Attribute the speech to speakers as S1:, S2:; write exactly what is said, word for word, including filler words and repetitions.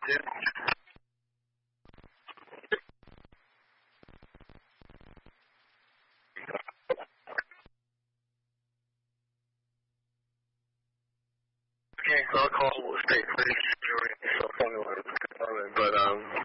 S1: Yeah. Okay, so I'll call state police. So, but um.